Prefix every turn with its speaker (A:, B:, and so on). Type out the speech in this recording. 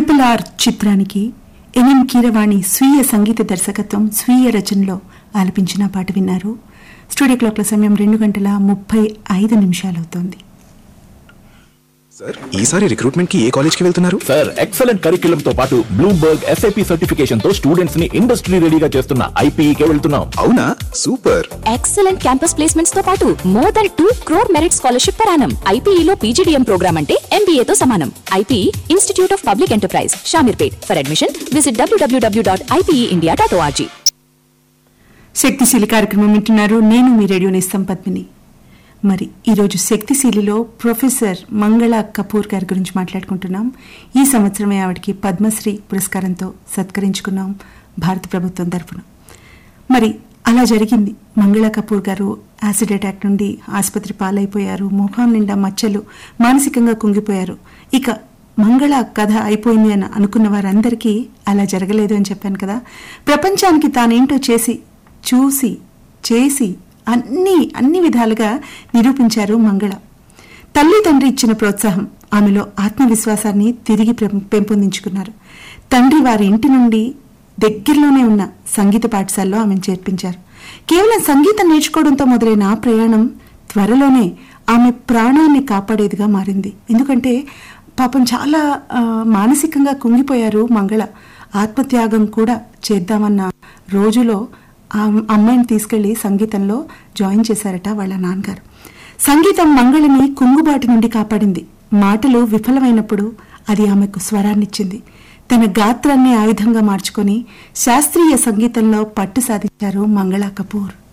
A: RRR చిత్రానికి NM Keeravani స్వీయ సంగీత దర్శకత్వం స్వీయ రచనలో ఆలపించిన పాట విన్నారు. స్టూడియో క్లాక్ల సమయం 2:35 అవుతోంది.
B: సార్, ఈసారి రిక్రూట్మెంట్ కి ఏ కాలేజ్ కి వెళ్తున్నారు?
C: సార్, ఎక్సలెంట్ కరిక్యులం తో పాటు బ్లూంబర్గ్ SAP సర్టిఫికేషన్ తో స్టూడెంట్స్ ని ఇండస్ట్రీ రెడీగా చేస్తున్న IPE కే వెళ్తున్నాం.
B: అవునా, సూపర్.
D: ఎక్సలెంట్ క్యాంపస్ ప్లేస్మెంట్స్ తో పాటు more than 2 crore merit scholarship per annum. IPE లో PGDM ప్రోగ్రామ్ అంటే MBA తో సమానం. IPE institute of public enterprise, Shamirpet. For admission visit www.ipeindia.org.
A: శక్తిశీలి కార్యక్రమం వింటున్నారు. నేను మీ రేడియో నేస్తం పద్మిని. మరి ఈరోజు శక్తిశీలిలో ప్రొఫెసర్ మంగళ కపూర్ గారి గురించి మాట్లాడుకుంటున్నాం. ఈ సంవత్సరమే ఆవిడకి పద్మశ్రీ పురస్కారంతో సత్కరించుకున్నాం భారత ప్రభుత్వం తరఫున. మరి అలా జరిగింది. మంగళ కపూర్ గారు యాసిడ్ అటాక్ నుండి ఆసుపత్రి పాలైపోయారు. ముఖం నిండా మచ్చలు, మానసికంగా కుంగిపోయారు. ఇక మంగళ కథ అయిపోయింది అని అనుకున్న వారందరికీ అలా జరగలేదు అని చెప్పాను కదా. ప్రపంచానికి తానేంటో చేసి అన్ని విధాలుగా నిరూపించారు మంగళ. తల్లి తండ్రి ఇచ్చిన ప్రోత్సాహం, ఆమెలో ఆత్మవిశ్వాసాన్ని తిరిగి పెంపొందించుకున్నారు. తండ్రి వారి ఇంటి నుండి దగ్గరలోనే ఉన్న సంగీత పాఠశాలలో ఆమెను చేర్పించారు. కేవలం సంగీతం నేర్చుకోవడంతో మొదలైన ఆ ప్రయాణం త్వరలోనే ఆమె ప్రాణాన్ని కాపాడేదిగా మారింది. ఎందుకంటే పాపం చాలా మానసికంగా కుంగిపోయారు మంగళ. ఆత్మత్యాగం కూడా చేద్దామన్న రోజులో ఆ అమ్మాయిని తీసుకెళ్లి సంగీతంలో జాయిన్ చేశారట వాళ్ళ నాన్నగారు. సంగీతం మంగళని కుంగుబాటి నుండి కాపాడింది. మాటలు విఫలమైనప్పుడు అది ఆమెకు స్వరాన్నిచ్చింది. తన గాత్రాన్ని ఆయుధంగా మార్చుకొని శాస్త్రీయ సంగీతంలో పట్టు సాధించారు మంగళ కపూర్.